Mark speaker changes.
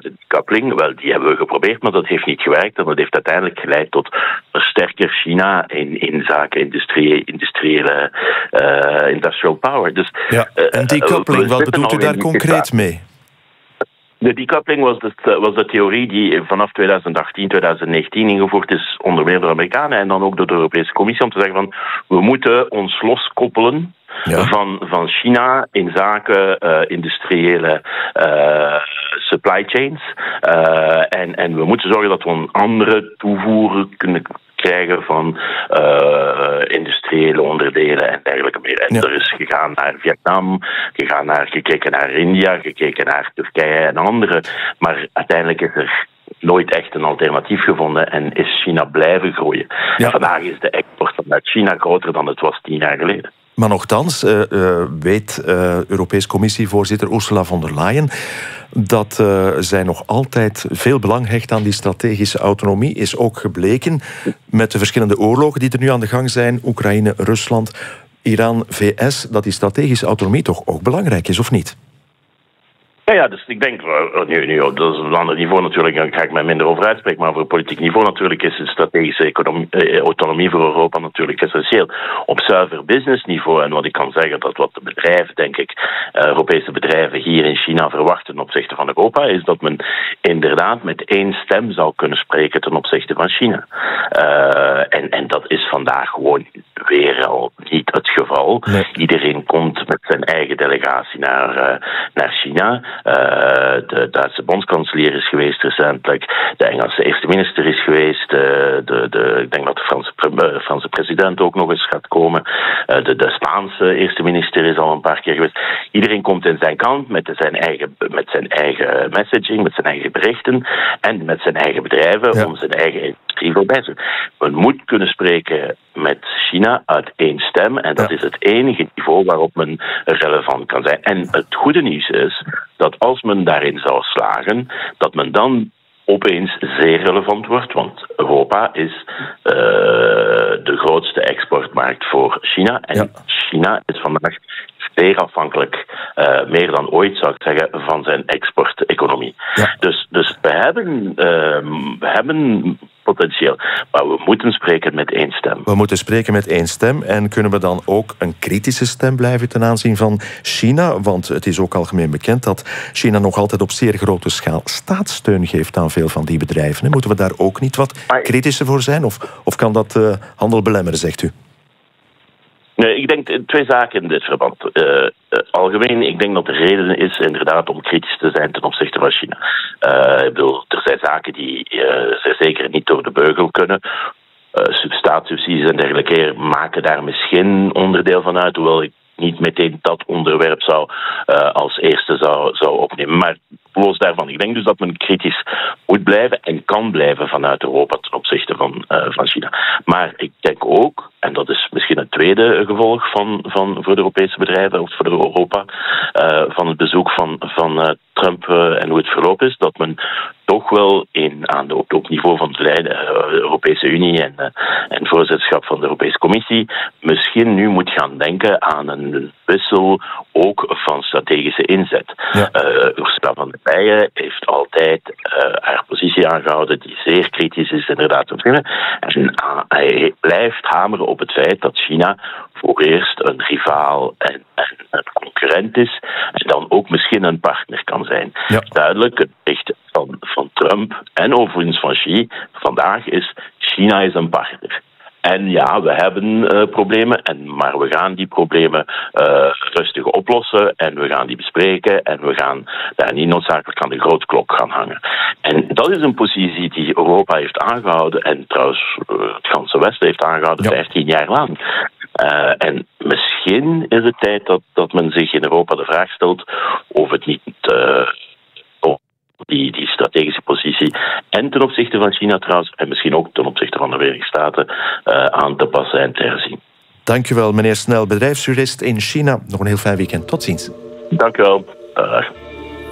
Speaker 1: de decoupling, wel, die hebben we geprobeerd, maar dat heeft niet gewerkt. En dat heeft uiteindelijk geleid tot een sterker China in zaken industriële industrial power. Dus,
Speaker 2: en decoupling, wat bedoelt u daar concreet mee?
Speaker 1: De decoupling was de theorie die vanaf 2018, 2019 ingevoerd is, onder meer door de Amerikanen en dan ook door de Europese Commissie, om te zeggen van, we moeten ons loskoppelen van China in zaken industriële supply chains. En we moeten zorgen dat we een andere toevoer kunnen krijgen van industriële onderdelen en dergelijke meer. En er is gegaan naar Vietnam, gekeken naar India, gekeken naar Turkije en andere. Maar uiteindelijk is er nooit echt een alternatief gevonden en is China blijven groeien. En vandaag is de export vanuit China groter dan het was 10 jaar geleden.
Speaker 2: Maar nochtans weet Europese Commissievoorzitter Ursula von der Leyen dat zij nog altijd veel belang hecht aan die strategische autonomie. Is ook gebleken met de verschillende oorlogen die er nu aan de gang zijn. Oekraïne, Rusland, Iran, VS. Dat die strategische autonomie toch ook belangrijk is, of niet?
Speaker 1: Ja, dus ik denk, nu, dat is een ander niveau natuurlijk, daar ga ik mij minder over uitspreken, maar voor politiek niveau natuurlijk is de strategische autonomie voor Europa natuurlijk essentieel. Op zuiver businessniveau, en wat ik kan zeggen, dat wat de bedrijven, denk ik, Europese bedrijven hier in China verwachten ten opzichte van Europa, is dat men inderdaad met één stem zou kunnen spreken ten opzichte van China. En dat is vandaag gewoon weer al niet het geval. Nee. Iedereen komt met zijn eigen delegatie naar China. De Duitse bondskanselier is geweest recentelijk. De Engelse eerste minister is geweest. Ik denk dat de Franse president ook nog eens gaat komen. De Spaanse eerste minister is al een paar keer geweest. Iedereen komt in zijn kant met zijn eigen messaging, met zijn eigen berichten en met zijn eigen bedrijven om zijn eigen industrie voorbij te zetten. Men moet kunnen spreken met China uit één stem en dat is het enige niveau waarop men relevant kan zijn. En het goede nieuws is dat als men daarin zou slagen, dat men dan opeens zeer relevant wordt, want Europa is de grootste exportmarkt voor China. En China is vandaag zeer afhankelijk, meer dan ooit zou ik zeggen, van zijn exporteconomie. Ja. Dus we hebben potentieel, maar we moeten spreken met één stem.
Speaker 2: We moeten spreken met één stem en kunnen we dan ook een kritische stem blijven ten aanzien van China? Want het is ook algemeen bekend dat China nog altijd op zeer grote schaal staatssteun geeft aan veel van die bedrijven. Moeten we daar ook niet wat kritischer voor zijn? Of kan dat handel belemmeren, zegt u?
Speaker 1: Nee, ik denk twee zaken in dit verband. Algemeen, ik denk dat de reden is inderdaad om kritisch te zijn ten opzichte van China. Ik bedoel, er zijn zaken die zeker niet door de beugel kunnen. Staatssubsidies en dergelijke maken daar misschien onderdeel van uit, hoewel ik niet meteen dat onderwerp zou als eerste zou opnemen. Maar los daarvan, ik denk dus dat men kritisch moet blijven en kan blijven vanuit Europa ten opzichte van China. Maar ik denk ook, en dat is misschien het tweede gevolg voor de Europese bedrijven of voor Europa, van het bezoek van Trump en hoe het verlopen is, dat men toch wel op niveau van de Europese Unie en voorzitterschap van de Europese Commissie misschien nu moet gaan denken aan een wissel ook van strategische inzet. Ja. Ursula von der Leyen heeft altijd haar positie aangehouden die zeer kritisch is inderdaad. En hij blijft hameren op het feit dat China voor eerst een rivaal en een concurrent is en dan ook misschien een partner kan zijn. Ja. Duidelijk, het bericht van Trump en overigens van Xi vandaag is China is een partner. En ja, we hebben problemen, maar we gaan die problemen rustig oplossen en we gaan die bespreken en we gaan daar niet noodzakelijk aan de grote klok gaan hangen. En dat is een positie die Europa heeft aangehouden en trouwens het ganse Westen heeft aangehouden 15 jaar lang. En misschien is het tijd dat men zich in Europa de vraag stelt of het niet die strategische positie en ten opzichte van China trouwens en misschien ook ten opzichte van de Verenigde Staten aan te passen en te herzien.
Speaker 2: Dank u wel, meneer Snel, bedrijfsjurist in China. Nog een heel fijn weekend. Tot ziens.
Speaker 1: Dank u wel.